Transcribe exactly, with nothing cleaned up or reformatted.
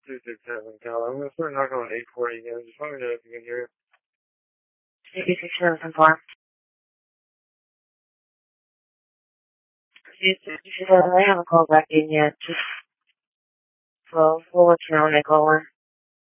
two six seven, Cal. I'm going to start knocking on eight forty again. Just let me know if you can hear it. two six seven four. two six seven, I haven't called back in yet. Just, well, we'll let you know when I call in.